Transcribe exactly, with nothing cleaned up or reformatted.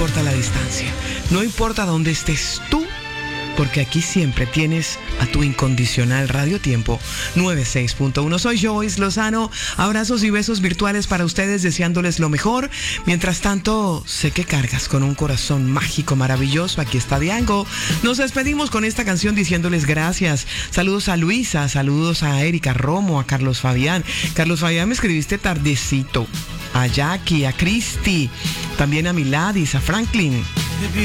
importa la distancia, no importa dónde estés tú, porque aquí siempre tienes a tu incondicional Radio Tiempo noventa y seis punto uno. Soy Joyce Lozano. Abrazos y besos virtuales para ustedes, deseándoles lo mejor. Mientras tanto, sé que cargas con un corazón mágico, maravilloso. Aquí está Diango. Nos despedimos con esta canción diciéndoles gracias. Saludos a Luisa, saludos a Erika Romo, a Carlos Fabián. Carlos Fabián, me escribiste tardecito. A Jackie, a Cristi, también a Miladis, a Franklin.